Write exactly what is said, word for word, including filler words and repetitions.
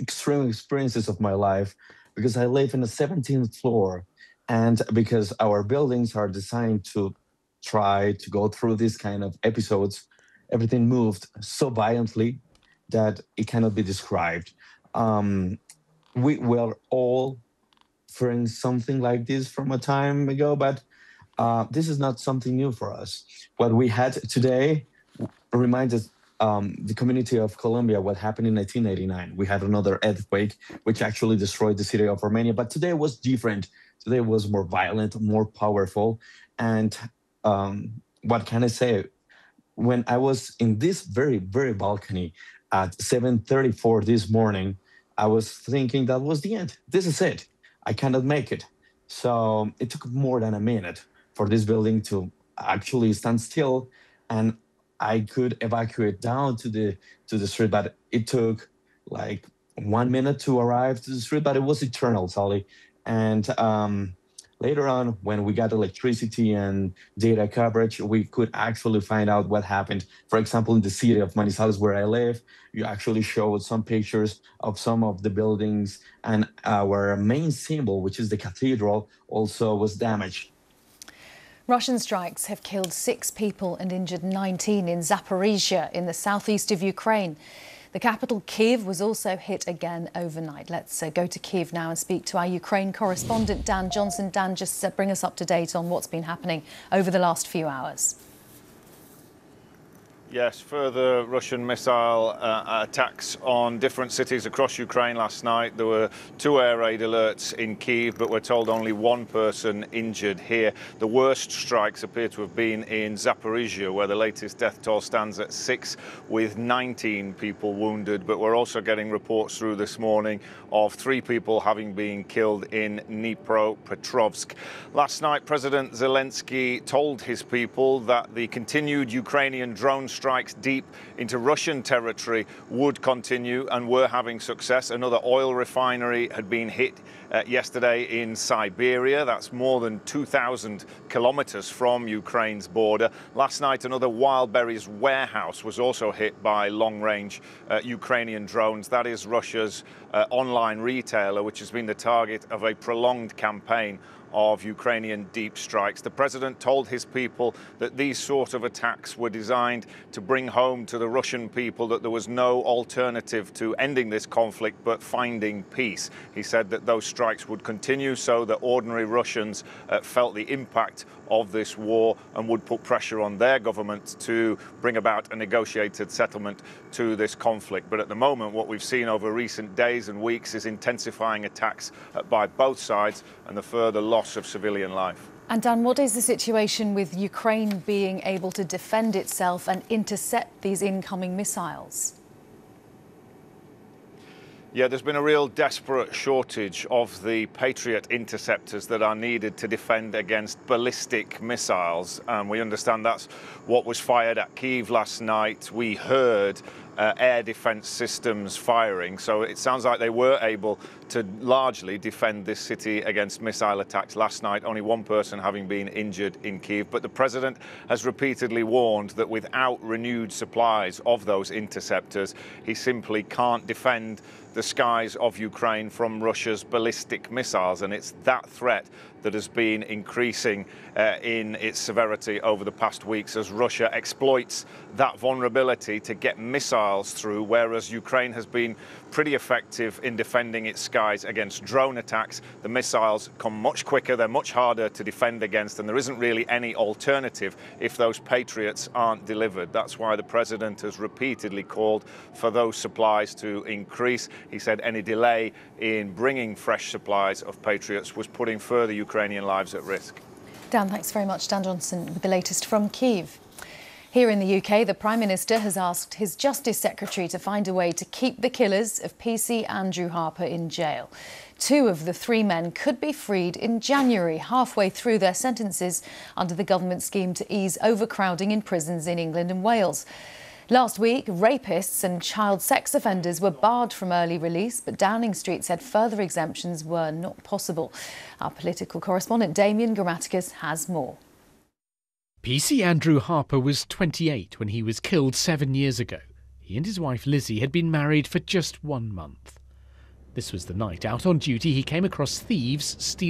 extreme experiences of my life because I live in the seventeenth floor, and because our buildings are designed to try to go through these kind of episodes, everything moved so violently that it cannot be described. Um, we were all fearing something like this from a time ago, but uh, this is not something new for us. What we had today reminds us um, the community of Colombia what happened in nineteen eighty-nine. We had another earthquake which actually destroyed the city of Armenia, but today was different. Today was more violent, more powerful, and um, what can I say? When I was in this very very balcony at seven thirty-four this morning, I was thinking that was the end. This is it. I cannot make it. So it took more than a minute for this building to actually stand still, and I could evacuate down to the to the street, but it took like one minute to arrive to the street, but it was eternal, Sally. And um, later on, when we got electricity and data coverage, we could actually find out what happened. For example, in the city of Manizales, where I live, you actually showed some pictures of some of the buildings, and our main symbol, which is the cathedral, also was damaged. Russian strikes have killed six people and injured nineteen in Zaporizhia in the southeast of Ukraine. The capital, Kyiv, was also hit again overnight. Let's uh, go to Kyiv now and speak to our Ukraine correspondent, Dan Johnson. Dan, just uh, bring us up to date on what's been happening over the last few hours. Yes, further Russian missile uh, attacks on different cities across Ukraine last night. There were two air raid alerts in Kyiv, but we're told only one person injured here. The worst strikes appear to have been in Zaporizhia, where the latest death toll stands at six, with nineteen people wounded. But we're also getting reports through this morning of three people having been killed in Dnipropetrovsk. Last night, President Zelensky told his people that the continued Ukrainian drone strikes deep into Russian territory would continue and were having success. Another oil refinery had been hit uh, yesterday in Siberia. That's more than two thousand kilometers from Ukraine's border. Last night, another Wildberries warehouse was also hit by long-range uh, Ukrainian drones. That is Russia's uh, online retailer, which has been the target of a prolonged campaign of Ukrainian deep strikes. The president told his people that these sort of attacks were designed to bring home to the Russian people that there was no alternative to ending this conflict but finding peace. He said that those strikes would continue so that ordinary Russians uh, felt the impact of this war and would put pressure on their government to bring about a negotiated settlement to this conflict. But at the moment, what we've seen over recent days and weeks is intensifying attacks uh, by both sides and the further loss of civilian life. And Dan, what is the situation with Ukraine being able to defend itself and intercept these incoming missiles? Yeah, there's been a real desperate shortage of the Patriot interceptors that are needed to defend against ballistic missiles. Um, we understand that's what was fired at Kyiv last night. We heard uh, air defense systems firing, so it sounds like they were able to largely defend this city against missile attacks last night, only one person having been injured in Kyiv. But the president has repeatedly warned that without renewed supplies of those interceptors, he simply can't defend the skies of Ukraine from Russia's ballistic missiles, and it's that threat that has been increasing uh, in its severity over the past weeks as Russia exploits that vulnerability to get missiles through, whereas Ukraine has been pretty effective in defending its skies against drone attacks. The missiles come much quicker, they're much harder to defend against, and there isn't really any alternative if those Patriots aren't delivered. That's why the president has repeatedly called for those supplies to increase. He said any delay in bringing fresh supplies of Patriots was putting further Ukrainian lives at risk. Dan, thanks very much. Dan Johnson with the latest from Kyiv. Here in the U K, the Prime Minister has asked his Justice Secretary to find a way to keep the killers of P C Andrew Harper in jail. Two of the three men could be freed in January, halfway through their sentences under the government scheme to ease overcrowding in prisons in England and Wales. Last week, rapists and child sex offenders were barred from early release, but Downing Street said further exemptions were not possible. Our political correspondent Damien Grammaticus has more. P C Andrew Harper was twenty-eight when he was killed seven years ago. He and his wife Lizzie had been married for just one month. This was the night out on duty he came across thieves stealing